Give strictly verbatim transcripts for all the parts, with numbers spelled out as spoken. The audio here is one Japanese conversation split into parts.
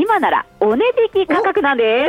今ならお値引き価格なんです。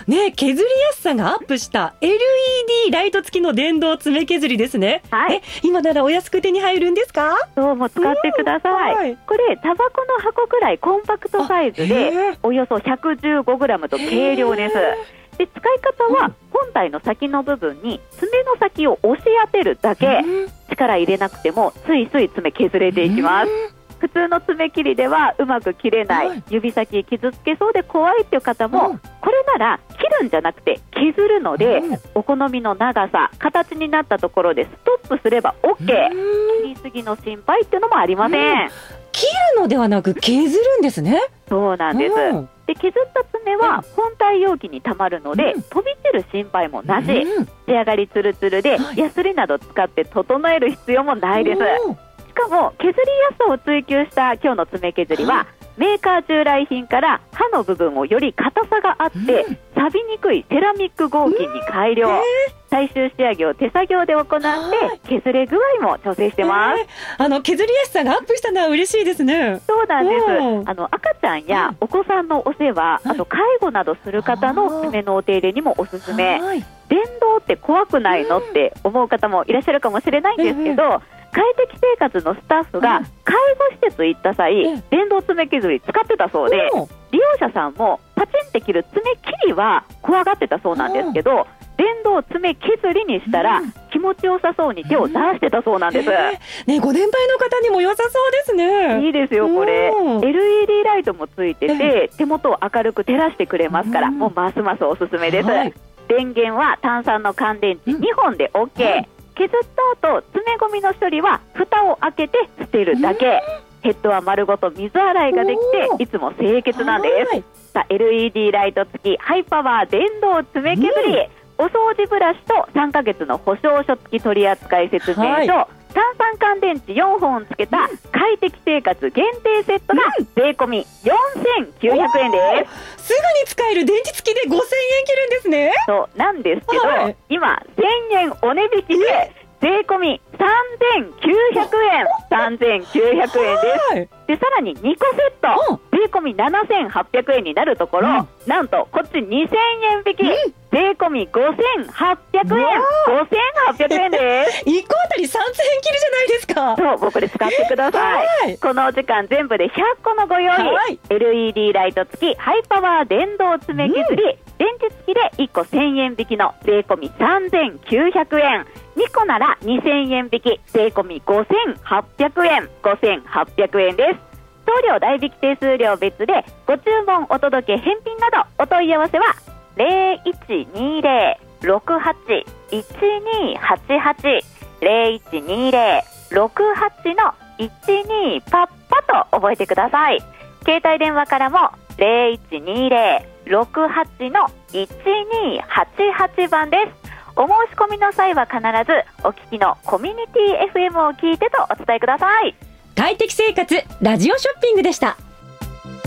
ね、削りやすさがアップした エルイーディー ライト付きの電動爪削りですね。 はい、 え今ならお安く手に入るんですか？ そうも使ってください、はい、これタバコの箱くらいコンパクトサイズでおよそ ひゃくじゅうごグラム と軽量です。で使い方は本体の先の部分に爪の先を押し当てるだけ、力入れなくてもスイスイ爪削れていきます。普通の爪切りではうまく切れない、はい、指先傷つけそうで怖いっていう方も、うん、これなら切るんじゃなくて削るので、うん、お好みの長さ形になったところでストップすれば OK、うん、切りすぎの心配っていうのもありません、うん、 切るのではなく削るんですね。 そうなんです、うん、で削った爪は本体容器にたまるので、うん、飛び散る心配もなし、うん、仕上がりツルツルで、はい、ヤスリなど使って整える必要もないです。しかも削りやすさを追求した今日の爪削りは、はい、メーカー従来品から刃の部分をより硬さがあって、うん、錆びにくいセラミック合金に改良、うん、最終仕上げを手作業で行って削れ具合も調整してます、 あの削りやすさがアップしたのは嬉しいですね。 そうなんです。あの赤ちゃんやお子さんのお世話、うん、あと介護などする方の爪のお手入れにもおすすめ。電動って怖くないのって思う方もいらっしゃるかもしれないんですけど、うん快適生活のスタッフが介護施設行った際、うん、電動爪削り使ってたそうで、うん、利用者さんもパチンって切る爪切りは怖がってたそうなんですけど、うん、電動爪削りにしたら、うん、気持ちよさそうに手を出してたそうなんです、うんえーね、ご年配の方にも良さそうですね。 いいですよこれ、うん、エルイーディー ライトもついてて、手元を明るく照らしてくれますから、うん、もうますますおすすめです、はい、電源は単三の乾電池にほんで OK、うん削った後爪ゴミの処理は蓋を開けて捨てるだけ、ヘッドは丸ごと水洗いができていつも清潔なんです。さあ エルイーディー ライト付きハイパワー電動爪削り、うん、お掃除ブラシとさんかげつの保証書付き取扱説明書、はい、単三乾電池よんほんつけた快適生活限定セットが税込みよんせんきゅうひゃくえんです。 すぐに使える電池付きでごせんえん切るんですね。 そうなんですけど、はい、今せんえんお値引きで税込みさんぜんきゅうひゃくえんさんぜんきゅうひゃくえんです、はい、でさらににこセット、うん、税込みななせんはっぴゃくえんになるところ、うん、なんとこっちにせんえん引き、うん、税込みごせんはっぴゃくえんごせんはっぴゃくえんですいっこあたりさんぜんえん切るじゃないですか。 そうもうこれ使ってください、はい、このお時間全部でひゃっこのご用意、はい、エルイーディー ライト付きハイパワー電動爪削り、うん、電池付きでいっこせんえん引きの税込みさんぜんきゅうひゃくえん、にこならにせんえん引き税込みごせんはっぴゃくえんごせんはっぴゃくえんです。送料代引き手数料別でご注文お届け返品などお問い合わせはゼロいちにゼロ ろくはち いちにはちはち ゼロいちにゼロ ろくはち のいちにパッパと覚えてください。携帯電話からもゼロいちにゼロ ろくはち のいちにはちはちばんです。お申し込みの際は必ずお聞きのコミュニティ エフエム を聞いてとお伝えください。 快適生活ラジオショッピングでした。